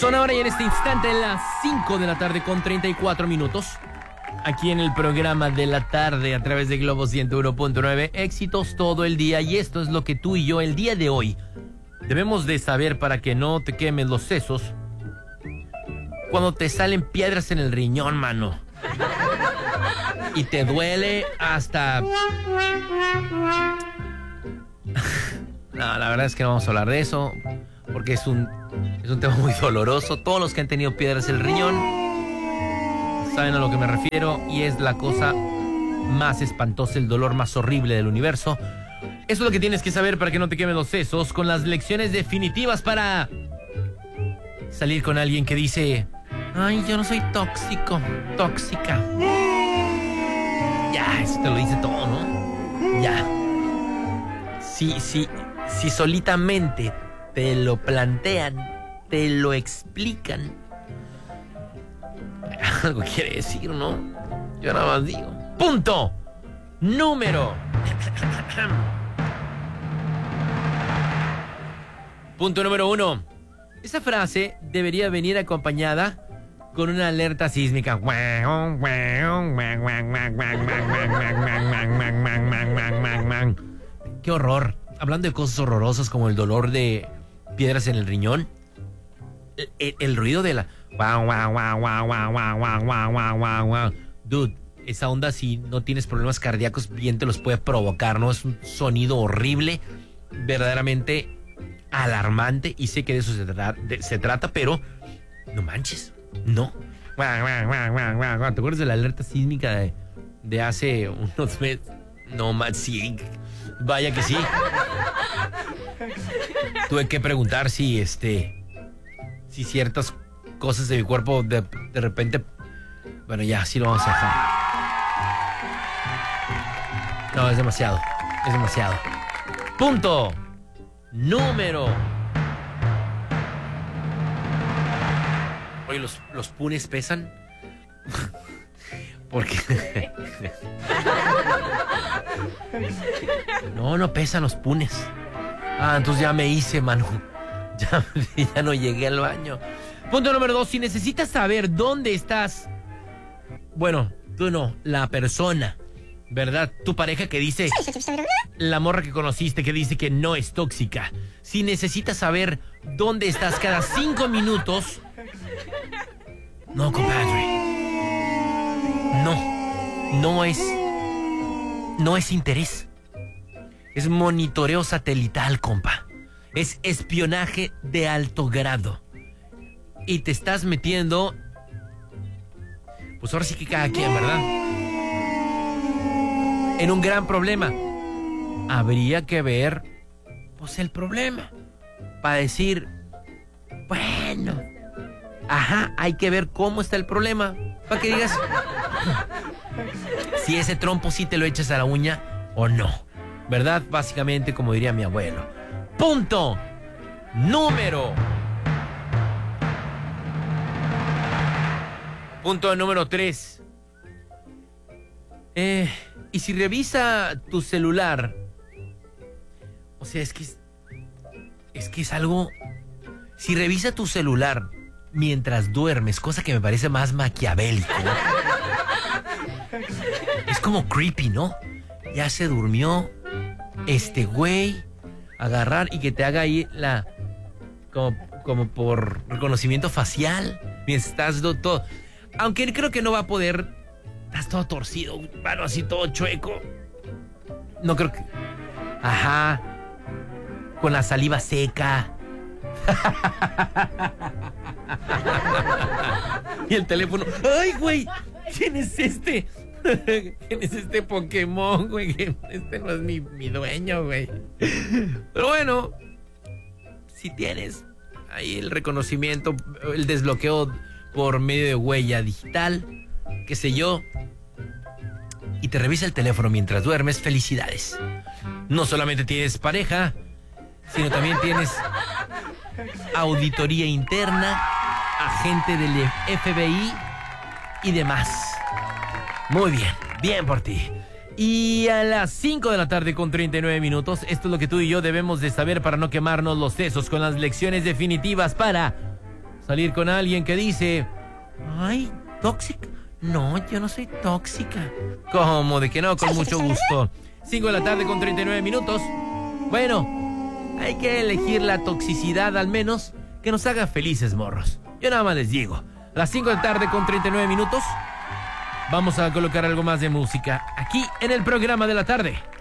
Son ahora y en este instante las 5 de la tarde con 34 minutos. Aquí en el programa de la tarde a través de Globo 101.9. Éxitos todo el día. Y esto es lo que tú y yo el día de hoy debemos de saber para que no te quemen los sesos cuando te salen piedras en el riñón, mano. Y te duele hasta... No, la verdad es que no vamos a hablar de eso porque es un tema muy doloroso. Todos los que han tenido piedras en el riñón saben a lo que me refiero y es la cosa más espantosa, el dolor más horrible del universo. Eso es lo que tienes que saber para que no te quemen los sesos con las lecciones definitivas para salir con alguien que dice: ay, yo no soy tóxica. Ya, eso te lo dice todo, ¿no? Ya. Si solitamente te lo plantean, te lo explican, algo quiere decir, ¿no? Yo nada más digo. Punto número 1. Esa frase debería venir acompañada con una alerta sísmica. ¡Qué horror! Hablando de cosas horrorosas como el dolor de piedras en el riñón, el ruido de la... Dude, esa onda, si no tienes problemas cardíacos, bien te los puede provocar, ¿no? Es un sonido horrible, verdaderamente alarmante, y sé que de eso se trata, pero no manches, no. ¿Te acuerdas de la alerta sísmica de hace unos meses? No manches, sí, vaya que sí. Tuve que preguntar si ciertas cosas de mi cuerpo de repente... Bueno, ya, sí lo vamos a dejar. No, es demasiado. Punto número... Oye, ¿los punes pesan? Porque... No pesan los punes. Ah, entonces ya me hice, mano. Ya no llegué al baño. Punto número 2. Si necesitas saber dónde estás... Bueno, tú no, la persona, ¿verdad? Tu pareja que dice... La morra que conociste que dice que no es tóxica. Si necesitas saber dónde estás cada 5 minutos... No, compadre. No es interés. Es monitoreo satelital, compa. Es espionaje de alto grado. Y te estás metiendo... Pues ahora sí que cada quien, ¿verdad? En un gran problema. Habría que ver, pues, el problema. Para decir, bueno, hay que ver cómo está el problema. Para que digas si ese trompo sí te lo echas a la uña o no. ¿Verdad? Básicamente, como diría mi abuelo. Punto número 3. Y si revisa tu celular, o sea, es que es algo... Si revisa tu celular mientras duermes, cosa que me parece más maquiavélico, es como creepy, ¿no? Ya se durmió este güey, agarrar y que te haga ahí la... Como por reconocimiento facial, mientras estás todo... Aunque creo que no va a poder. Estás todo torcido, mano, así todo chueco. No creo que... Con la saliva seca. Y el teléfono... ¡Ay, güey! ¿Quién es este? ¿Quién es este Pokémon, güey? Este no es mi dueño, güey. Pero bueno, si tienes ahí el reconocimiento, el desbloqueo por medio de huella digital, qué sé yo, y te revisa el teléfono mientras duermes, felicidades. No solamente tienes pareja, sino también tienes auditoría interna, agente del FBI y demás. Muy bien, bien por ti. Y a las 5 de la tarde con 39 minutos, esto es lo que tú y yo debemos de saber para no quemarnos los sesos con las lecciones definitivas para salir con alguien que dice, ay, tóxica. No, yo no soy tóxica. ¿Cómo? ¿De que no? Con mucho gusto. 5 de la tarde con 39 minutos. Bueno, hay que elegir la toxicidad al menos que nos haga felices, morros. Yo nada más les digo, a las 5 de la tarde con 39 minutos, vamos a colocar algo más de música aquí en el programa de la tarde.